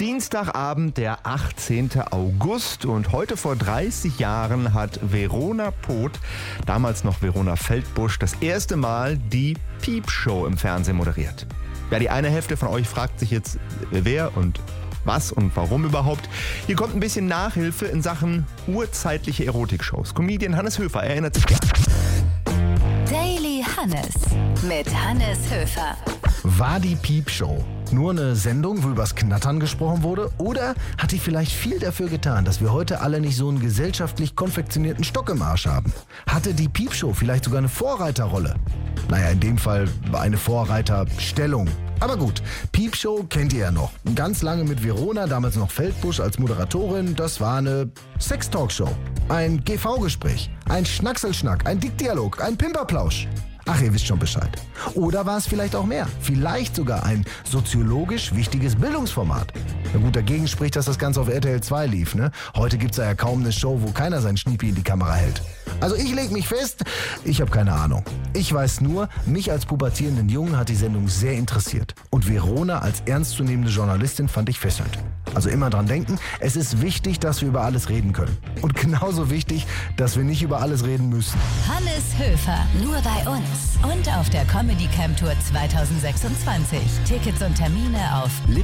Dienstagabend, der 18. August, und heute vor 30 Jahren hat Verona Poth, damals noch Verona Feldbusch, das erste Mal die Piep-Show im Fernsehen moderiert. Ja, die eine Hälfte von euch fragt sich jetzt, wer und was und warum überhaupt. Hier kommt ein bisschen Nachhilfe in Sachen urzeitliche Erotikshows. Comedian Hannes Höfer erinnert sich gern. Daily Hannes mit Hannes Höfer. War die Piep-Show nur eine Sendung, wo übers Knattern gesprochen wurde? Oder hat die vielleicht viel dafür getan, dass wir heute alle nicht so einen gesellschaftlich konfektionierten Stock im Arsch haben? Hatte die Piep-Show vielleicht sogar eine Vorreiterrolle? Naja, in dem Fall eine Vorreiterstellung. Aber gut, Piep-Show kennt ihr ja noch. Ganz lange mit Verona, damals noch Feldbusch als Moderatorin. Das war eine Sex-Talkshow. Ein GV-Gespräch, ein Schnackselschnack, ein Dickdialog, ein Pimperplausch. Ach, ihr wisst schon Bescheid. Oder war es vielleicht auch mehr? Vielleicht sogar ein soziologisch wichtiges Bildungsformat. Na gut, dagegen spricht, dass das Ganze auf RTL 2 lief, ne? Heute gibt's ja kaum eine Show, wo keiner seinen Schniepi in die Kamera hält. Also ich leg mich fest, ich habe keine Ahnung. Ich weiß nur, mich als pubertierenden Jungen hat die Sendung sehr interessiert. Und Verona als ernstzunehmende Journalistin fand ich fesselnd. Also immer dran denken, es ist wichtig, dass wir über alles reden können. Und genauso wichtig, dass wir nicht über alles reden müssen. Hannes Höfer, nur bei uns und auf der Comedy Camp Tour 2026. Tickets und Termine auf